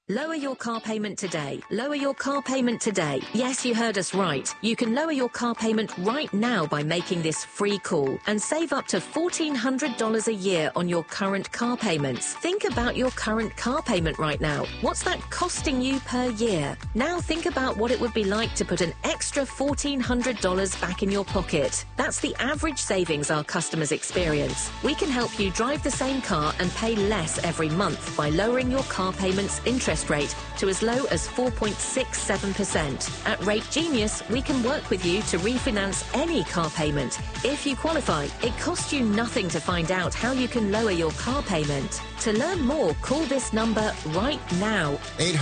Lower your car payment today. Lower your car payment today. Yes, you heard us right. You can lower your car payment right now by making this free call and save up to $1,400 a year on your current car payments. Think about your current car payment right now. What's that costing you per year? Now think about what it would be like to put an extra $1,400 back in your pocket. That's the average savings our customers experience. We can help you drive the same car and pay less every month by lowering your car payment's interest rate to as low as 4.67%. At Rate Genius, we can work with you to refinance any car payment. If you qualify, it costs you nothing to find out how you can lower your car payment. To learn more, call this number right now.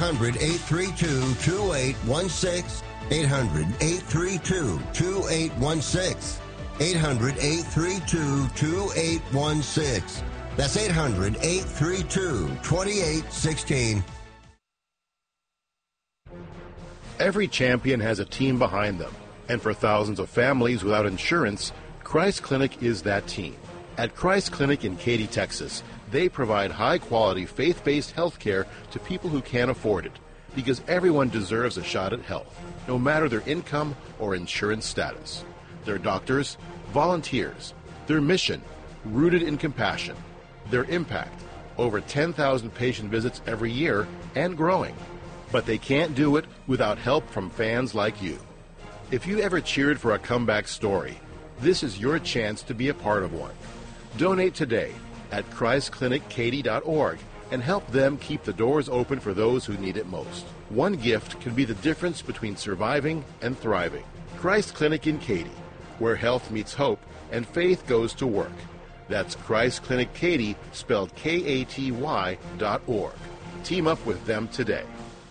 800-832-2816. 800-832-2816. 800-832-2816. That's 800-832-2816. Every champion has a team behind them, and for thousands of families without insurance, Christ Clinic is that team. At Christ Clinic in Katy, Texas, they provide high-quality, faith-based health care to people who can't afford it, because everyone deserves a shot at health, no matter their income or insurance status. Their doctors, volunteers, their mission, rooted in compassion, their impact, over 10,000 patient visits every year and growing. But they can't do it without help from fans like you. If you ever cheered for a comeback story, this is your chance to be a part of one. Donate today at ChristClinicKaty.org and help them keep the doors open for those who need it most. One gift can be the difference between surviving and thriving. Christ Clinic in Katy, where health meets hope and faith goes to work. That's Christ Clinic Katy, spelled Katy.org. Team up with them today.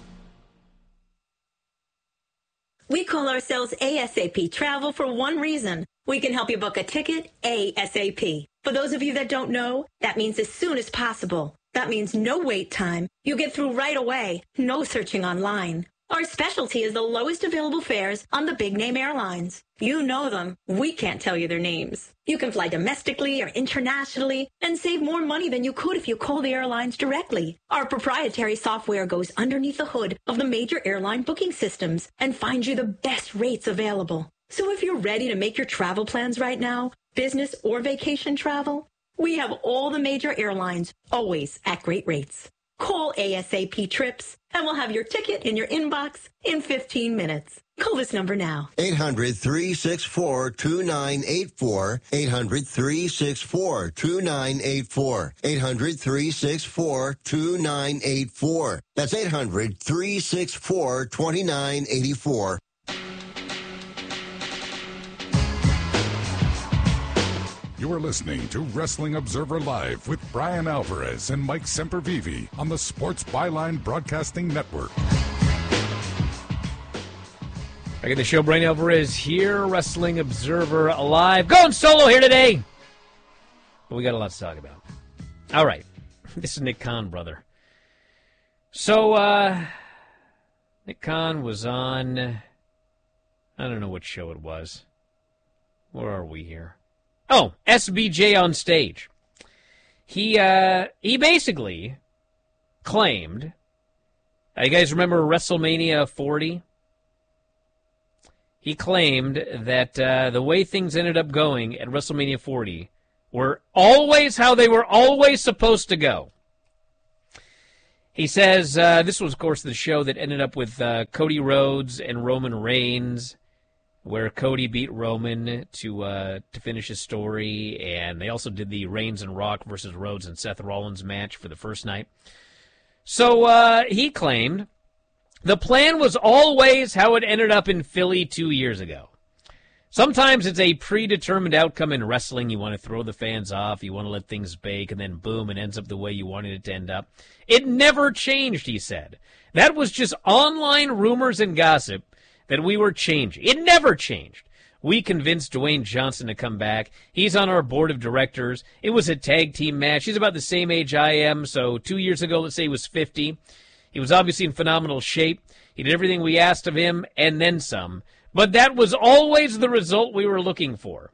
We call ourselves ASAP Travel for one reason. We can help you book a ticket ASAP. For those of you that don't know, that means as soon as possible. That means no wait time. You get through right away. No searching online. Our specialty is the lowest available fares on the big-name airlines. You know them. We can't tell you their names. You can fly domestically or internationally and save more money than you could if you call the airlines directly. Our proprietary software goes underneath the hood of the major airline booking systems and finds you the best rates available. So if you're ready to make your travel plans right now, business or vacation travel, we have all the major airlines, always at great rates. Call ASAP Trips, and we'll have your ticket in your inbox in 15 minutes. Call this number now. 800-364-2984. 800-364-2984. 800-364-2984. That's 800-364-2984. You're listening to Wrestling Observer Live with Brian Alvarez and Mike Sempervive on the Sports Byline Broadcasting Network. Back at the show, Brian Alvarez here, Wrestling Observer Live. Going solo here today. But we got a lot to talk about. All right. This is Nick Khan, brother. So, Nick Khan was on, I don't know what show it was. Where are we here? Oh, SBJ on Stage. He basically claimed, you guys remember WrestleMania 40? He claimed that the way things ended up going at WrestleMania 40 were always how they were always supposed to go. He says, this was, of course, the show that ended up with Cody Rhodes and Roman Reigns, where Cody beat Roman to finish his story, and they also did the Reigns and Rock versus Rhodes and Seth Rollins match for the first night. So he claimed the plan was always how it ended up in Philly 2 years ago. Sometimes it's a predetermined outcome in wrestling. You want to throw the fans off, you want to let things bake, and then boom, it ends up the way you wanted it to end up. It never changed, he said. That was just online rumors and gossip that we were changing. It never changed. We convinced Dwayne Johnson to come back. He's on our board of directors. It was a tag team match. He's about the same age I am, so 2 years ago, let's say he was 50. He was obviously in phenomenal shape. He did everything we asked of him, and then some. But that was always the result we were looking for.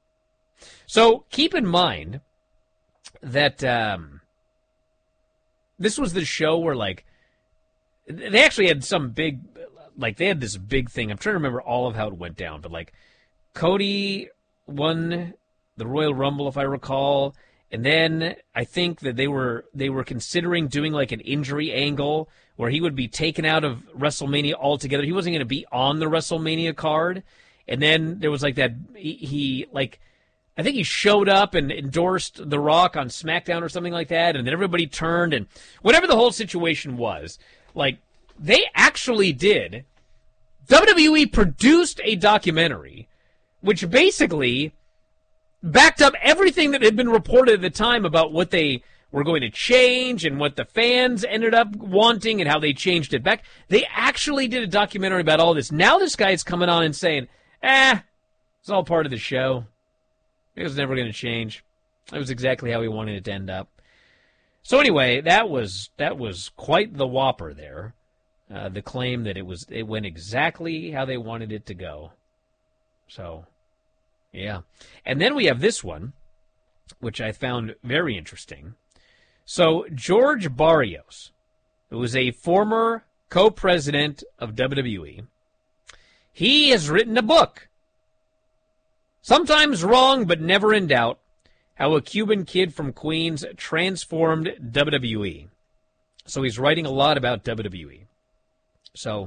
So keep in mind that this was the show where, like, they actually had some big, like, they had this big thing. I'm trying to remember all of how it went down, but, like, Cody won the Royal Rumble, if I recall, and then I think that they were considering doing, like, an injury angle where he would be taken out of WrestleMania altogether. He wasn't going to be on the WrestleMania card, and then there was, like, that, I think he showed up and endorsed The Rock on SmackDown or something like that, and then everybody turned, and whatever the whole situation was, like, they actually did. WWE produced a documentary which basically backed up everything that had been reported at the time about what they were going to change and what the fans ended up wanting and how they changed it back. They actually did a documentary about all this. Now this guy's coming on and saying, it's all part of the show. It was never going to change. It was exactly how he wanted it to end up. So anyway, that was quite the whopper there. The claim that it went exactly how they wanted it to go. So, yeah. And then we have this one, which I found very interesting. So George Barrios, who was a former co-president of WWE, he has written a book. Sometimes wrong, but never in doubt, how a Cuban kid from Queens transformed WWE. So he's writing a lot about WWE. So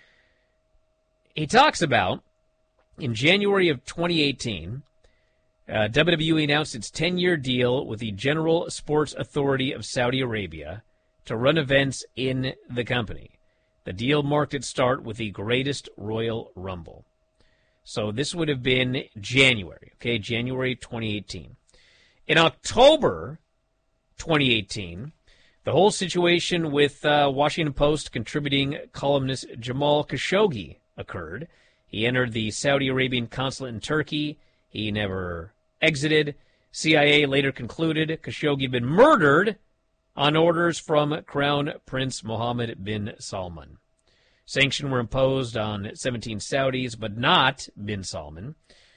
he talks about, in January of 2018, WWE announced its 10-year deal with the General Sports Authority of Saudi Arabia to run events in the company. The deal marked its start with the greatest Royal Rumble. So this would have been January, January 2018. In October 2018, the whole situation with Washington Post contributing columnist Jamal Khashoggi occurred. He entered the Saudi Arabian consulate in Turkey. He never exited. CIA later concluded Khashoggi had been murdered on orders from Crown Prince Mohammed bin Salman. Sanctions were imposed on 17 Saudis, but not bin Salman.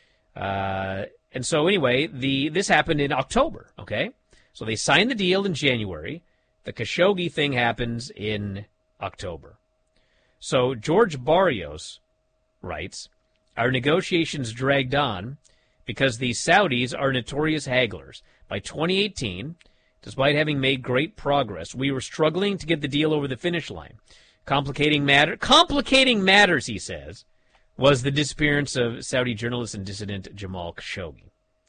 And so anyway, this happened in October, okay? So they signed the deal in January. The Khashoggi thing happens in October. So George Barrios writes, our negotiations dragged on because the Saudis are notorious hagglers. By 2018, despite having made great progress, we were struggling to get the deal over the finish line. Complicating matters, he says, was the disappearance of Saudi journalist and dissident Jamal Khashoggi.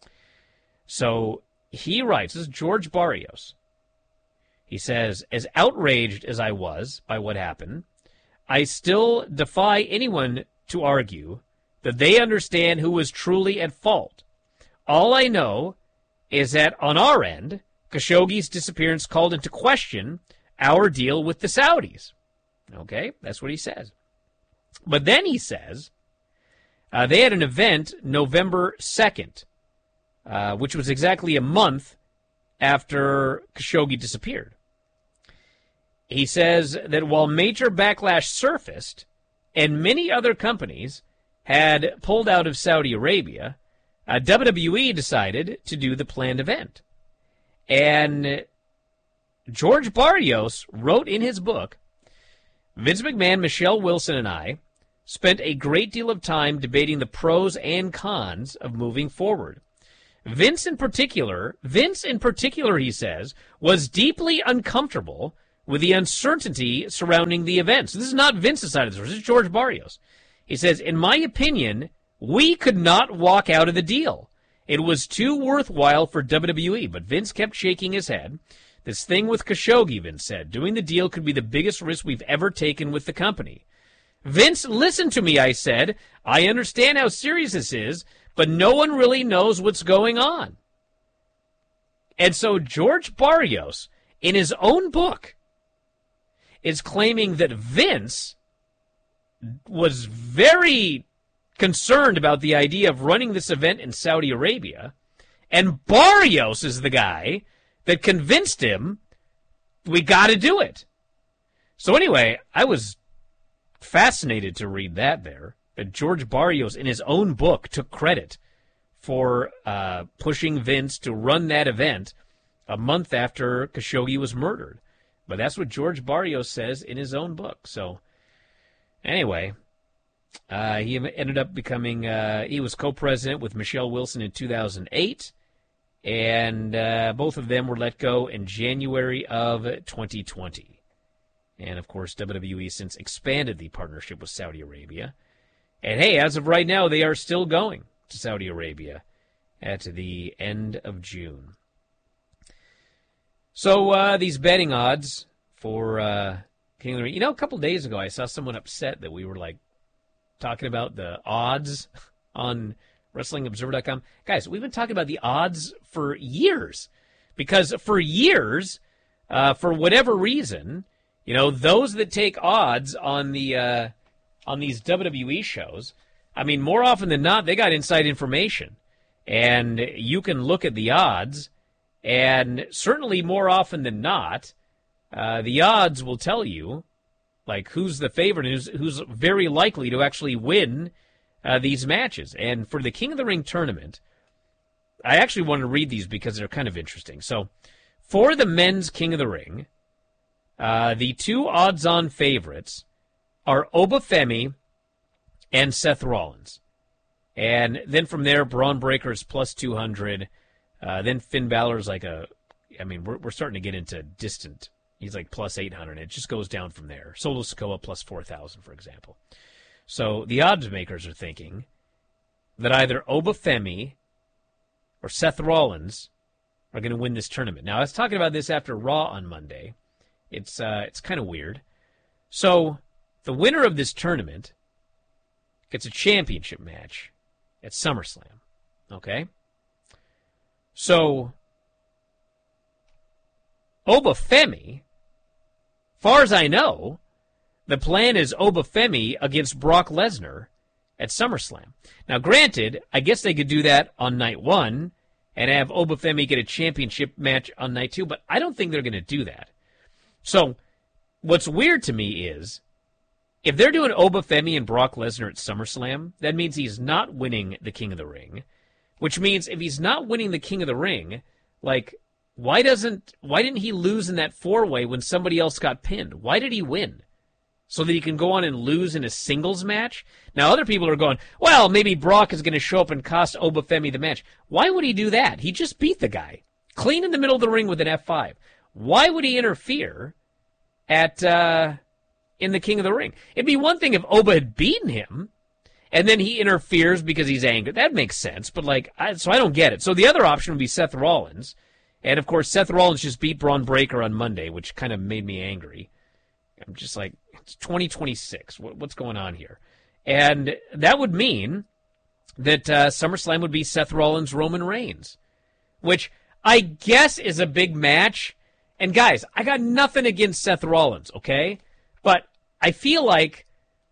So he writes, this is George Barrios. He says, as outraged as I was by what happened, I still defy anyone to argue that they understand who was truly at fault. All I know is that on our end, Khashoggi's disappearance called into question our deal with the Saudis. Okay, that's what he says. But then he says they had an event November 2nd, which was exactly a month after Khashoggi disappeared. He says that while major backlash surfaced and many other companies had pulled out of Saudi Arabia, WWE decided to do the planned event. And George Barrios wrote in his book, Vince McMahon, Michelle Wilson, and I spent a great deal of time debating the pros and cons of moving forward. Vince in particular, he says, was deeply uncomfortable with the uncertainty surrounding the events. This is not Vince's side of the story. This is George Barrios. He says, in my opinion, we could not walk out of the deal. It was too worthwhile for WWE, but Vince kept shaking his head. This thing with Khashoggi, Vince said, doing the deal could be the biggest risk we've ever taken with the company. Vince, listen to me, I said. I understand how serious this is, but no one really knows what's going on. And so George Barrios, in his own book, is claiming that Vince was very concerned about the idea of running this event in Saudi Arabia, and Barrios is the guy that convinced him we got to do it. So anyway, I was fascinated to read that there, that George Barrios in his own book took credit for pushing Vince to run that event a month after Khashoggi was murdered. But that's what George Barrios says in his own book. So, anyway, he ended up becoming, he was co-president with Michelle Wilson in 2008, and both of them were let go in January of 2020. And, of course, WWE since expanded the partnership with Saudi Arabia. And, hey, as of right now, they are still going to Saudi Arabia at the end of June. So these betting odds for King of the Ring. You know, a couple days ago I saw someone upset that we were, like, talking about the odds on WrestlingObserver.com. Guys, we've been talking about the odds for years. Because for years, for whatever reason, you know, those that take odds on the on these WWE shows, I mean, more often than not, they got inside information. And you can look at the odds, and certainly more often than not, the odds will tell you, like, who's the favorite and who's very likely to actually win these matches. And for the King of the Ring tournament, I actually want to read these because they're kind of interesting. So, for the men's King of the Ring, the two odds-on favorites are Obafemi and Seth Rollins. And then from there, Braun Breaker's plus 200. Then Finn Balor's like we're starting to get into distant. He's like plus 800. It just goes down from there. Solo Sikoa plus 4,000, for example. So the odds makers are thinking that either Obafemi or Seth Rollins are going to win this tournament. Now, I was talking about this after Raw on Monday. It's kind of weird. So the winner of this tournament gets a championship match at SummerSlam. Okay? So, Obafemi, far as I know, the plan is Obafemi against Brock Lesnar at SummerSlam. Now, granted, I guess they could do that on night one and have Obafemi get a championship match on night two, but I don't think they're going to do that. So, what's weird to me is, if they're doing Obafemi and Brock Lesnar at SummerSlam, that means he's not winning the King of the Ring. Which means if he's not winning the King of the Ring, like, why didn't he lose in that four-way when somebody else got pinned? Why did he win? So that he can go on and lose in a singles match? Now, other people are going, well, maybe Brock is going to show up and cost Obafemi the match. Why would he do that? He just beat the guy. Clean in the middle of the ring with an F5. Why would he interfere at in the King of the Ring? It'd be one thing if Oba had beaten him, and then he interferes because he's angry. That makes sense, but so I don't get it. So the other option would be Seth Rollins. And, of course, Seth Rollins just beat Braun Breaker on Monday, which kind of made me angry. I'm just like, it's 2026. What's going on here? And that would mean that SummerSlam would be Seth Rollins, Roman Reigns, which I guess is a big match. And, guys, I got nothing against Seth Rollins, okay? But I feel like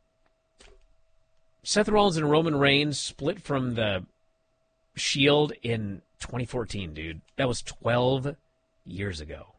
Seth Rollins and Roman Reigns split from the Shield in 2014, dude. That was 12 years ago.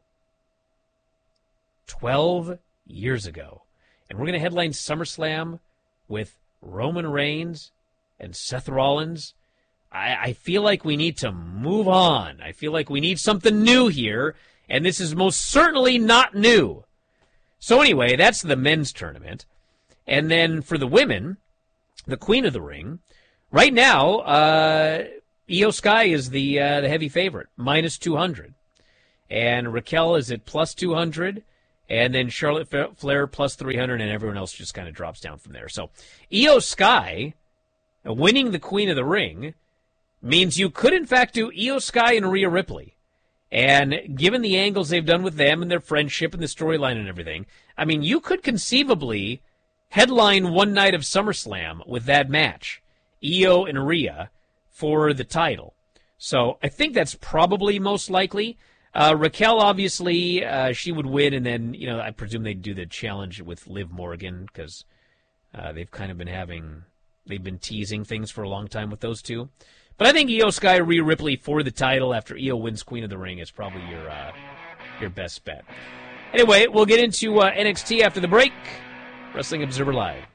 12 years ago. And we're going to headline SummerSlam with Roman Reigns and Seth Rollins. I feel like we need to move on. I feel like we need something new here, and this is most certainly not new. So anyway, that's the men's tournament. And then for the women, the Queen of the Ring, right now, Io Sky is the heavy favorite, minus 200. And Raquel is at plus 200. And then Charlotte Flair plus 300, and everyone else just kind of drops down from there. So Io Sky winning the Queen of the Ring means you could, in fact, do Io Sky and Rhea Ripley. And given the angles they've done with them and their friendship and the storyline and everything, I mean, you could conceivably headline one night of SummerSlam with that match, Io and Rhea, for the title. So I think that's probably most likely. Raquel, obviously, she would win, and then, I presume they'd do the challenge with Liv Morgan, because they've kind of they've been teasing things for a long time with those two. But I think Io Sky, Rhea Ripley for the title after Io wins Queen of the Ring is probably your best bet. Anyway, we'll get into NXT after the break. Wrestling Observer Live.